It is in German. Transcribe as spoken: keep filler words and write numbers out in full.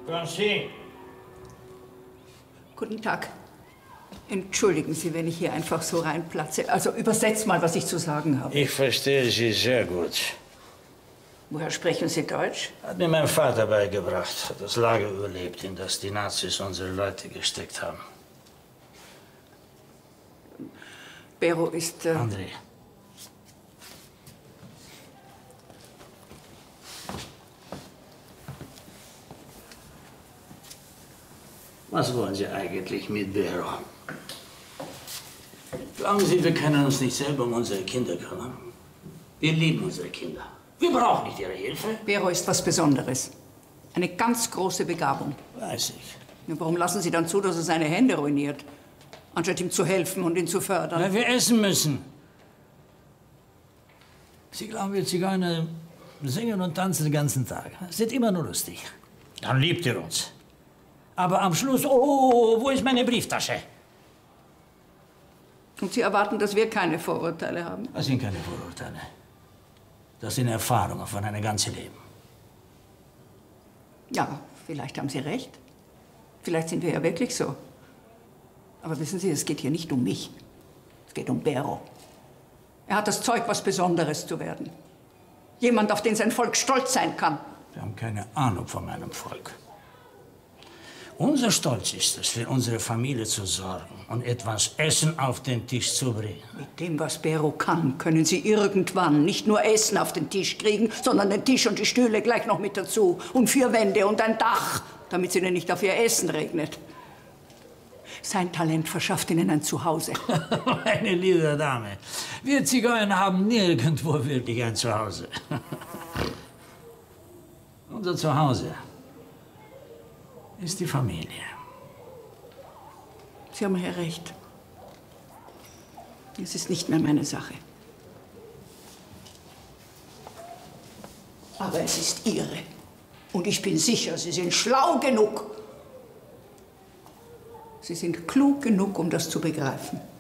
Francie. Guten Tag. Entschuldigen Sie, wenn ich hier einfach so reinplatze. Also übersetzt mal, was ich zu sagen habe. Ich verstehe Sie sehr gut. Woher sprechen Sie Deutsch? Hat mir mein Vater beigebracht. Hat das Lager überlebt, in das die Nazis unsere Leute gesteckt haben. Bero ist... Äh André. Was wollen Sie eigentlich mit Bero? Glauben Sie, wir können uns nicht selber um unsere Kinder kümmern? Wir lieben unsere Kinder. Wir brauchen nicht Ihre Hilfe. Bero ist was Besonderes. Eine ganz große Begabung. Weiß ich. Ja, warum lassen Sie dann zu, dass er seine Hände ruiniert? Anstatt ihm zu helfen und ihn zu fördern. Weil wir essen müssen. Sie glauben, wir Zigeuner singen und tanzen den ganzen Tag. Sind immer nur lustig. Dann liebt ihr uns. Aber am Schluss, oh, wo ist meine Brieftasche? Und Sie erwarten, dass wir keine Vorurteile haben? Das sind keine Vorurteile. Das sind Erfahrungen von einem ganzen Leben. Ja, vielleicht haben Sie recht. Vielleicht sind wir ja wirklich so. Aber wissen Sie, es geht hier nicht um mich. Es geht um Bero. Er hat das Zeug, was Besonderes zu werden. Jemand, auf den sein Volk stolz sein kann. Sie haben keine Ahnung von meinem Volk. Unser Stolz ist es, für unsere Familie zu sorgen und etwas Essen auf den Tisch zu bringen. Mit dem, was Bero kann, können Sie irgendwann nicht nur Essen auf den Tisch kriegen, sondern den Tisch und die Stühle gleich noch mit dazu. Und vier Wände und ein Dach, damit es Ihnen nicht auf Ihr Essen regnet. Sein Talent verschafft Ihnen ein Zuhause. Meine liebe Dame, wir Zigeuner haben nirgendwo wirklich ein Zuhause. Unser Zuhause ist die Familie. Sie haben ja recht. Es ist nicht mehr meine Sache. Aber es ist Ihre. Und ich bin sicher, Sie sind schlau genug. Sie sind klug genug, um das zu begreifen.